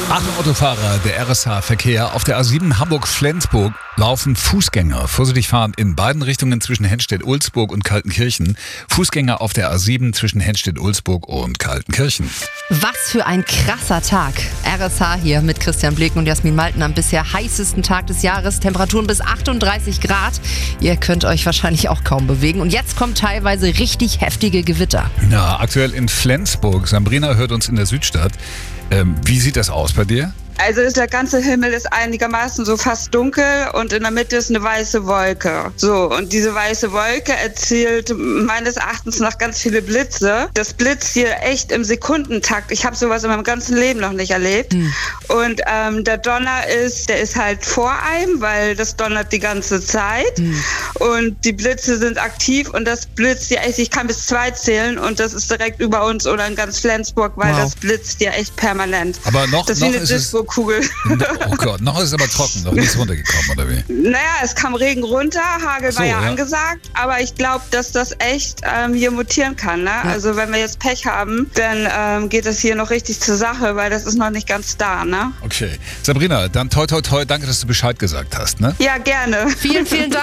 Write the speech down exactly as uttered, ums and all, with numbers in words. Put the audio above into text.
Achtung Autofahrer, der R S H-Verkehr. Auf der A sieben Hamburg-Flensburg laufen Fußgänger vorsichtig fahrend in beiden Richtungen zwischen Henstedt-Ulzburg und Kaltenkirchen. Fußgänger auf der A sieben zwischen Henstedt-Ulzburg und Kaltenkirchen. Was für ein krasser Tag. R S H hier mit Christian Bleken und Jasmin Malten am bisher heißesten Tag des Jahres. Temperaturen bis achtunddreißig Grad. Ihr könnt euch wahrscheinlich auch kaum bewegen. Und jetzt kommen teilweise richtig heftige Gewitter. Ja, aktuell in Flensburg. Sabrina hört uns in der Südstadt. Ähm, wie sieht das aus bei dir? Also ist der ganze Himmel ist einigermaßen so fast dunkel und in der Mitte ist eine weiße Wolke. So, und diese weiße Wolke erzielt meines Erachtens nach ganz viele Blitze. Das blitzt hier echt im Sekundentakt. Ich habe sowas in meinem ganzen Leben noch nicht erlebt. Hm. Und ähm, der Donner ist, der ist halt vor einem, weil das donnert die ganze Zeit. Hm. Und die Blitze sind aktiv und das blitzt ja echt, ich kann bis zwei zählen und das ist direkt über uns oder in ganz Flensburg, weil wow. das blitzt ja echt permanent. Aber noch, das noch ist ist es... Kugel. Oh Gott, noch ist es aber trocken, noch nichts runtergekommen, oder wie? Naja, es kam Regen runter, Hagel so, war ja, ja angesagt, aber ich glaube, dass das echt ähm, hier mutieren kann. Ne? Ja. Also wenn wir jetzt Pech haben, dann ähm, geht das hier noch richtig zur Sache, weil das ist noch nicht ganz da. Ne? Okay. Sabrina, dann toi toi toi, danke, dass du Bescheid gesagt hast. Ne? Ja, gerne. Vielen, vielen Dank.